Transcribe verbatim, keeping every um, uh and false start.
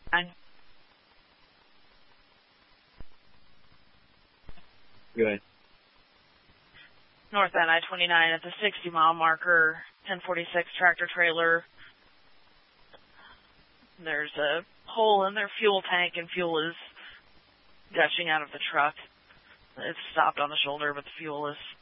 Good. North end I twenty-nine at the sixty mile marker, ten forty-six tractor trailer. There's a hole in their fuel tank and fuel is gushing out of the truck. It's stopped on the shoulder, but the fuel is